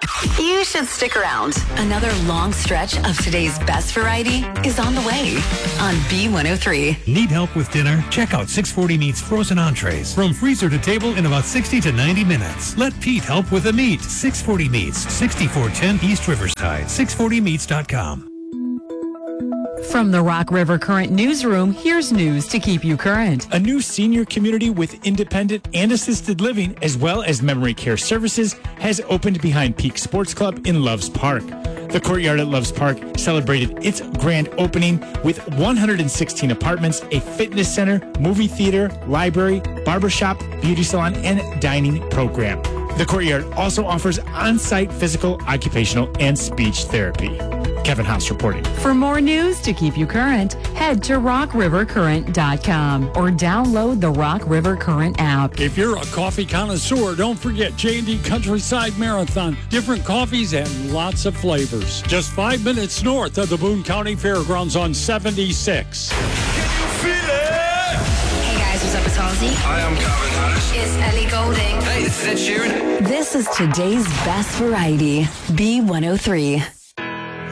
You should stick around. Another long stretch of today's best variety is on the way on B103. Need help with dinner? Check out 640 Meats frozen entrees. From freezer to table in about 60 to 90 minutes. Let Pete help with the meat. 640 Meats, 6410 East Riverside. 640meats.com. From the Rock River Current Newsroom, here's news to keep you current. A new senior community with independent and assisted living, as well as memory care services, has opened behind Peak Sports Club in Loves Park. The Courtyard at Loves Park celebrated its grand opening with 116 apartments, a fitness center, movie theater, library, barbershop, beauty salon, and dining program. The Courtyard also offers on-site physical, occupational, and speech therapy. Kevin Haas reporting. For more news to keep you current, head to rockrivercurrent.com or download the Rock River Current app. If you're a coffee connoisseur, don't forget J&D Countryside Marathon. Different coffees and lots of flavors. Just 5 minutes north of the Boone County Fairgrounds on 76. Can you feel it? Hey guys, what's up? It's Halsey. Hi, I'm Calvin Harris. It's Ellie Goulding. Hey, this is Ed Sheeran. This is today's best variety, B103.